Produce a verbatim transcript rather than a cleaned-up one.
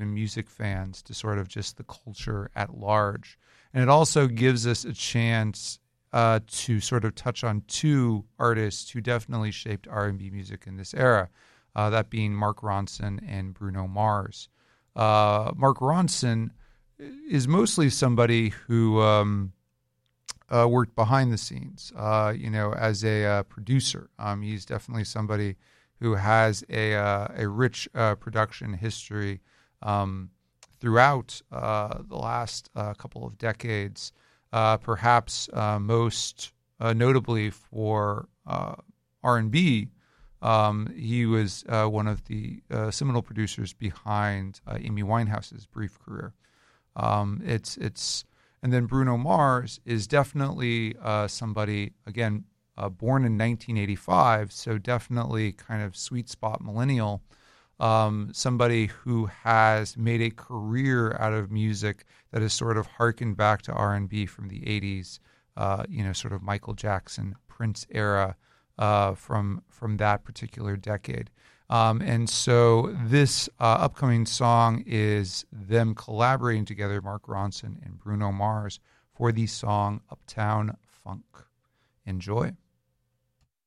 even music fans to sort of just the culture at large. And it also gives us a chance uh, to sort of touch on two artists who definitely shaped R and B music in this era, uh, that being Mark Ronson and Bruno Mars. Uh, Mark Ronson is mostly somebody who um, uh, worked behind the scenes, uh, you know, as a uh, producer. Um, he's definitely somebody who has a uh, a rich uh, production history um, throughout uh, the last uh, couple of decades, uh, perhaps uh, most uh, notably for uh, R and B. Um, he was uh, one of the uh, seminal producers behind uh, Amy Winehouse's brief career. Um, it's it's and then Bruno Mars is definitely uh, somebody, again, Uh, born in nineteen eighty-five, so definitely kind of sweet spot millennial, um, somebody who has made a career out of music that has sort of harkened back to R and B from the eighties, uh, you know, sort of Michael Jackson, Prince era uh, from from that particular decade. Um, and so this uh, upcoming song is them collaborating together, Mark Ronson and Bruno Mars, for the song Uptown Funk. Enjoy.